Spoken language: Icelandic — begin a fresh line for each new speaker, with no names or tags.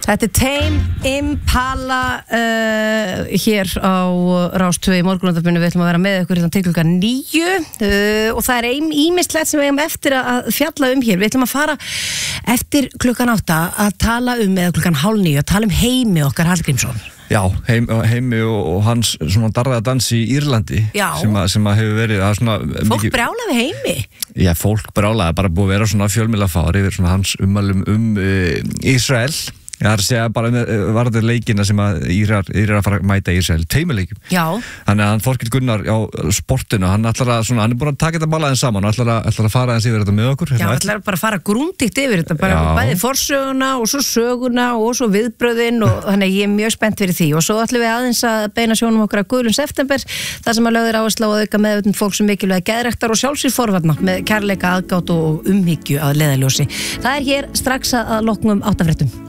Þetta Tame Impala hér á Rás 2 í morgunútvarpinu. Við ætlum að vera með ykkur til klukkan 9 og það ýmislegt sem við eigum eftir að fjalla hér. Við ætlum að fara eftir klukkan 8 að tala eða klukkan 8:30 að tala Heimi okkar Hallgrímsson.
Já, Heimi og hans svona darraðadans í Írlandi sem að hefur verið að svona
fólk brjálaði Heimi. Já,
fólk brjálaði, bara búið að vera svona fjölmiðlafár yfir svona hans ummælum Ísrael. Það að segja bara varðið leikina sem að Írar að fara að mæta Ísrael, teimuleikjum.
Já.
Þannig að hann Þorkell Gunnar á sportinu, hann er búin að taka þetta bara aðeins saman og ætlar að fara aðeins yfir þetta með okkur.
Já, ætlar bara að fara grúndikt yfir þetta, bara bæði forsöguna og svo söguna og svo viðbröðin og þannig ég mjög spennt fyrir því. Og svo ætlum við aðeins að beina sjónum okkar að Guðrún september, þar sem að lögður áherslu á að auka meðvitund fólk sem mikilvæg geðræktar og sjálfsvígsforvarna með kærleika, aðgát og umhyggju að leiðarljósi. Það hér strax að loknum 8 fréttum.